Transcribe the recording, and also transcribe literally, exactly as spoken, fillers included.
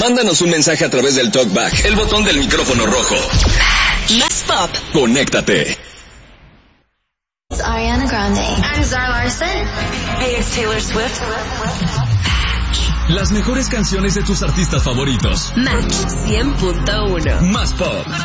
Mándanos un mensaje a través del TalkBack, el botón del micrófono rojo. Más pop. Conéctate. It's Ariana Grande. I'm Zara Larson. Hey, it's Taylor Swift. Las mejores canciones de tus artistas favoritos. Match cien punto uno. Más pop.